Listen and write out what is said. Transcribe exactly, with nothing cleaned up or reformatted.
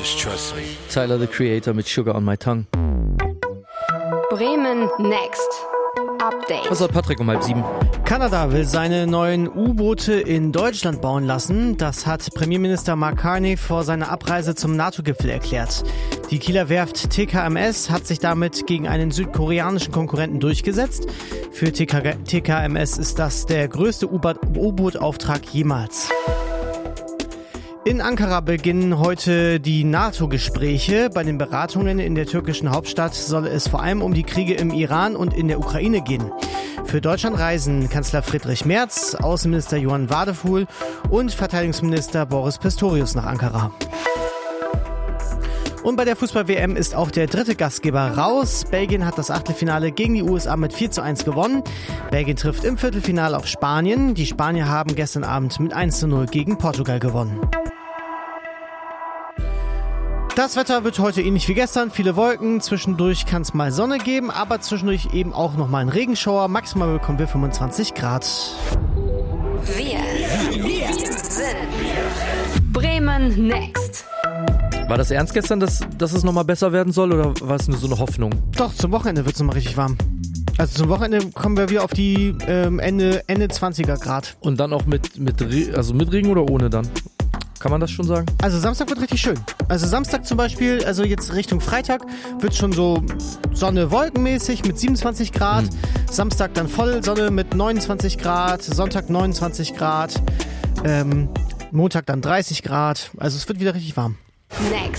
Just trust me. Tyler, the Creator mit Sugar on My Tongue. Bremen Next. Update. Was hat Patrick um halb sieben? Kanada will seine neuen U-Boote in Deutschland bauen lassen. Das hat Premierminister Mark Carney vor seiner Abreise zum NATO-Gipfel erklärt. Die Kieler Werft T K M S hat sich damit gegen einen südkoreanischen Konkurrenten durchgesetzt. Für T K M S ist das der größte U-Boot-Auftrag jemals. In Ankara beginnen heute die NATO-Gespräche. Bei den Beratungen in der türkischen Hauptstadt soll es vor allem um die Kriege im Iran und in der Ukraine gehen. Für Deutschland reisen Kanzler Friedrich Merz, Außenminister Johann Wadefuhl und Verteidigungsminister Boris Pistorius nach Ankara. Und bei der Fußball-W M ist auch der dritte Gastgeber raus. Belgien hat das Achtelfinale gegen die U S A mit vier zu eins gewonnen. Belgien trifft im Viertelfinale auf Spanien. Die Spanier haben gestern Abend mit eins zu null gegen Portugal gewonnen. Das Wetter wird heute ähnlich wie gestern. Viele Wolken, zwischendurch kann es mal Sonne geben, aber zwischendurch eben auch nochmal ein Regenschauer. Maximal bekommen wir fünfundzwanzig Grad. Wir, wir sind Bremen Next. War das ernst gestern, dass, dass es nochmal besser werden soll, oder war es nur so eine Hoffnung? Doch, zum Wochenende wird es nochmal richtig warm. Also zum Wochenende kommen wir wieder auf die ähm, Ende, Ende zwanziger Grad. Und dann auch mit, mit, Re- also mit Regen oder ohne dann? Kann man das schon sagen? Also Samstag wird richtig schön. Also Samstag zum Beispiel, also jetzt Richtung Freitag, wird schon so Sonne-Wolkenmäßig mit siebenundzwanzig Grad. Mhm. Samstag dann voll Sonne mit neunundzwanzig Grad. Sonntag neunundzwanzig Grad. Ähm, Montag dann dreißig Grad. Also es wird wieder richtig warm. Next.